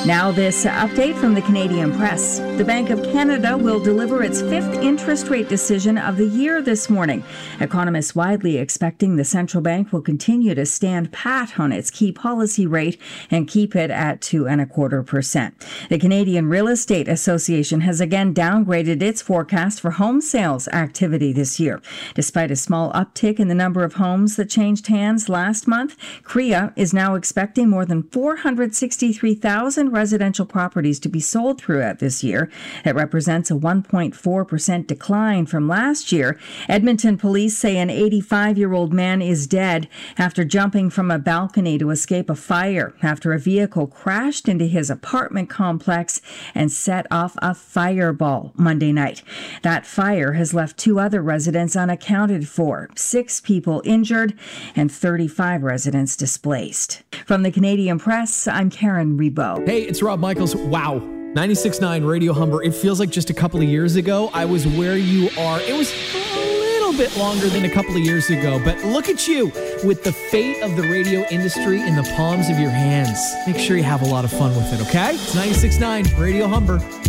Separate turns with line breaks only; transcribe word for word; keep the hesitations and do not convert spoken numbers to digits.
Now this update from the Canadian Press. The Bank of Canada will deliver its fifth interest rate decision of the year this morning. Economists widely expecting the central bank will continue to stand pat on its key policy rate and keep it at two and a quarter percent. The Canadian Real Estate Association has again downgraded its forecast for home sales activity this year. Despite a small uptick in the number of homes that changed hands last month, C R E A is now expecting more than four hundred sixty-three thousand residential properties to be sold throughout this year. It represents a one point four percent decline from last year. Edmonton police say an eighty-five-year-old man is dead after jumping from a balcony to escape a fire after a vehicle crashed into his apartment complex and set off a fireball Monday night. That fire has left two other residents unaccounted for, six people injured, and thirty-five residents displaced. From the Canadian Press, I'm Karen Rebo.
Hey, it's Rob Michaels. Wow. ninety-six point nine Radio Humber. It feels like just a couple of years ago, I was where you are. It was a little bit longer than a couple of years ago, but look at you with the fate of the radio industry in the palms of your hands. Make sure you have a lot of fun with it, okay? It's ninety-six point nine Radio Humber.